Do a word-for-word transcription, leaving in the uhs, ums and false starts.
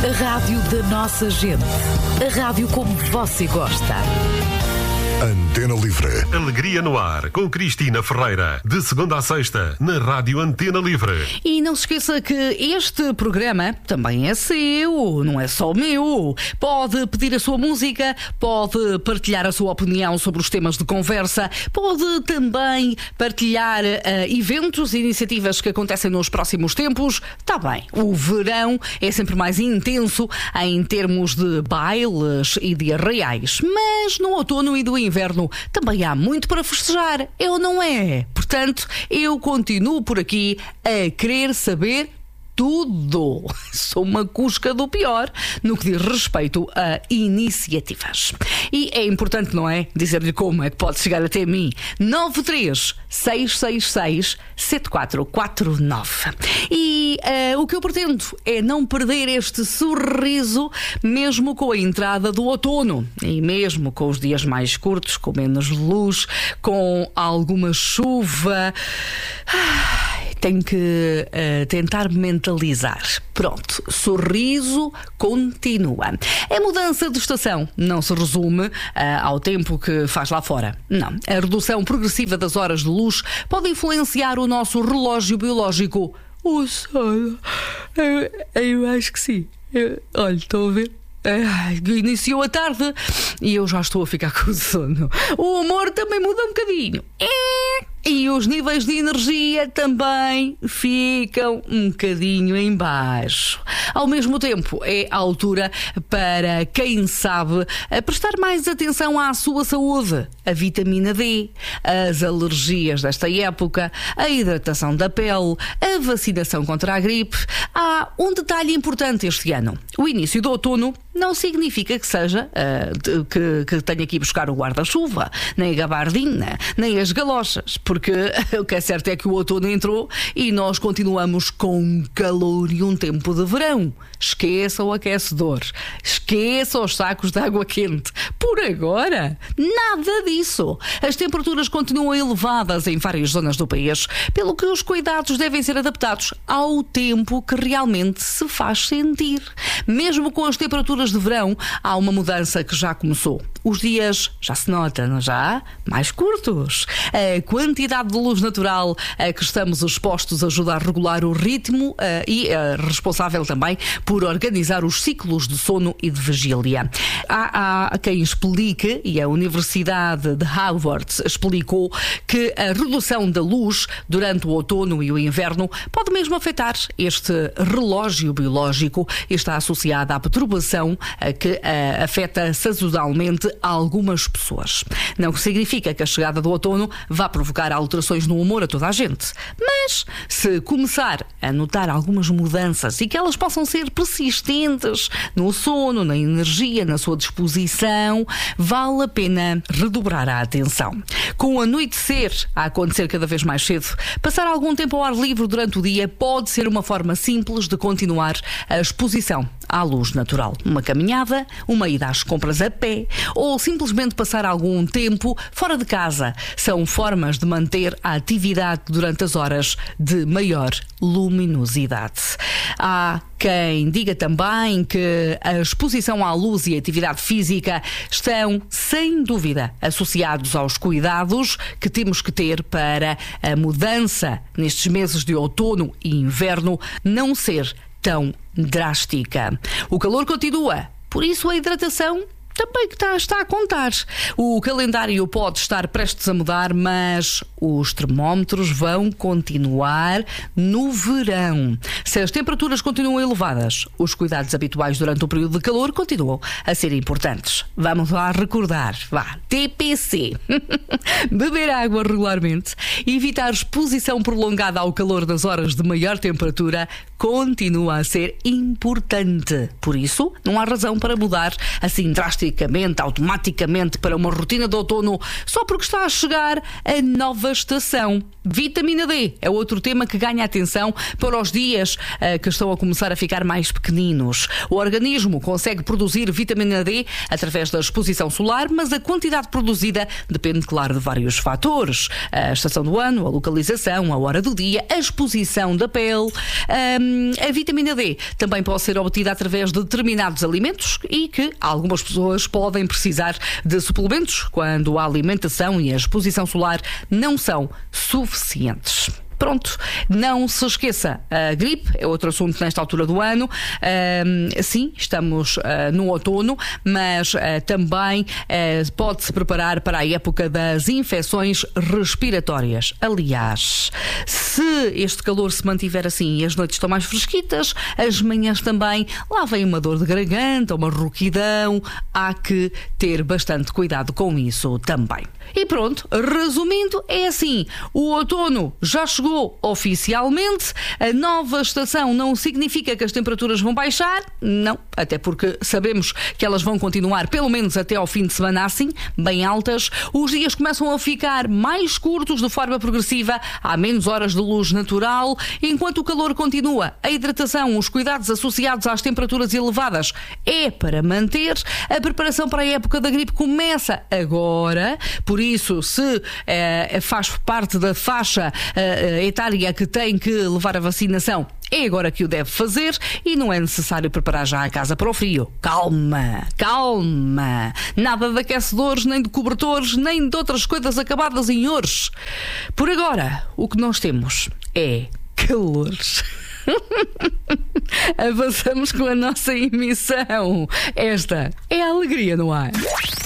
A rádio da nossa gente. A rádio como você gosta. Antena Livre. Alegria no ar, com Cristina Ferreira. De segunda a sexta, na Rádio Antena Livre. E não se esqueça que este programa também é seu, não é só meu. Pode pedir a sua música, pode partilhar a sua opinião sobre os temas de conversa, pode também partilhar uh, eventos e iniciativas que acontecem nos próximos tempos. Está bem, o verão é sempre mais intenso em termos de bailes e de arraiais, mas no outono e do inverno inverno também há muito para festejar, é ou não é? Portanto, eu continuo por aqui a querer saber tudo. Sou uma cusca do pior no que diz respeito a iniciativas. E é importante, não é? Dizer-lhe como é que pode chegar até mim. nove três seis seis seis sete quatro quatro nove. E uh, o que eu pretendo é não perder este sorriso, mesmo com a entrada do outono. E mesmo com os dias mais curtos, com menos luz, com alguma chuva. Ah, tenho que uh, tentar mentalizar. Pronto, sorriso continua. A mudança de estação não se resume uh, ao tempo que faz lá fora. Não. A redução progressiva das horas de luz pode influenciar o nosso relógio biológico. O sono. Eu, eu acho que sim. Eu, olha, estou a ver. Ai, iniciou a tarde e eu já estou a ficar com sono. O humor também muda um bocadinho. É. E os níveis de energia também ficam um bocadinho em baixo. Ao mesmo tempo, é a altura para quem sabe prestar mais atenção à sua saúde. A vitamina D, as alergias desta época, a hidratação da pele, a vacinação contra a gripe. Há um detalhe importante este ano. O início do outono não significa que seja uh, que, que tenha que ir buscar o guarda-chuva, nem a gabardina, nem as galochas. Porque o que é certo é que o outono entrou e nós continuamos com calor e um tempo de verão. Esqueça o aquecedor, esqueça os sacos de água quente. Por agora, nada disso. As temperaturas continuam elevadas em várias zonas do país, pelo que os cuidados devem ser adaptados ao tempo que realmente se faz sentir. Mesmo com as temperaturas de verão, há uma mudança que já começou. Os dias já se notam, já mais curtos. A quantidade de luz natural a que estamos expostos ajuda a regular o ritmo uh, e é uh, responsável também por organizar os ciclos de sono e de vigília. Há, há quem explique, e a Universidade de Harvard explicou, que a redução da luz durante o outono e o inverno pode mesmo afetar este relógio biológico e está associada à perturbação uh, que uh, afeta sazonalmente a algumas pessoas. Não significa que a chegada do outono vá provocar alterações no humor a toda a gente. Mas, se começar a notar algumas mudanças e que elas possam ser persistentes no sono, na energia, na sua disposição, vale a pena redobrar a atenção. Com o anoitecer a acontecer cada vez mais cedo, passar algum tempo ao ar livre durante o dia pode ser uma forma simples de continuar a exposição à luz natural. Uma caminhada, uma ida às compras a pé ou simplesmente passar algum tempo fora de casa são formas de manter a atividade durante as horas de maior luminosidade. Há quem diga também que a exposição à luz e a atividade física estão, sem dúvida, associados aos cuidados que temos que ter para a mudança nestes meses de outono e inverno não ser tão drástica. O calor continua, por isso a hidratação também que está, está a contar. O calendário pode estar prestes a mudar, mas os termómetros vão continuar no verão. Se as temperaturas continuam elevadas, os cuidados habituais durante o período de calor continuam a ser importantes. Vamos lá recordar. Vá, T P C. Beber água regularmente, evitar exposição prolongada ao calor nas horas de maior temperatura continua a ser importante. Por isso, não há razão para mudar assim drasticamente, automaticamente para uma rotina de outono só porque está a chegar a nova estação. Vitamina D é outro tema que ganha atenção para os dias uh, que estão a começar a ficar mais pequeninos. O organismo consegue produzir vitamina D através da exposição solar, mas a quantidade produzida depende, claro, de vários fatores. A estação do ano, a localização, a hora do dia, a exposição da pele. Um, hum, a vitamina D também pode ser obtida através de determinados alimentos e que algumas pessoas podem precisar de suplementos quando a alimentação e a exposição solar não são suficientes. Pronto, não se esqueça, a gripe é outro assunto nesta altura do ano. Uh, sim, estamos uh, no outono, mas uh, também uh, pode-se preparar para a época das infecções respiratórias. Aliás, se este calor se mantiver assim e as noites estão mais fresquitas, as manhãs também, lá vem uma dor de garganta, uma rouquidão, há que ter bastante cuidado com isso também. E pronto, resumindo, é assim, o outono já chegou oficialmente. A nova estação não significa que as temperaturas vão baixar, não, até porque sabemos que elas vão continuar pelo menos até ao fim de semana assim, bem altas. Os dias começam a ficar mais curtos de forma progressiva, há menos horas de luz natural. Enquanto o calor continua, a hidratação, os cuidados associados às temperaturas elevadas é para manter. A preparação para a época da gripe começa agora, por isso, se eh, faz parte da faixa eh, etária que tem que levar a vacinação, é agora que o deve fazer e não é necessário preparar já a casa para o frio. Calma, calma. Nada de aquecedores, nem de cobertores, nem de outras coisas acabadas em ores. Por agora, o que nós temos é calores. Avançamos com a nossa emissão. Esta é a alegria no ar.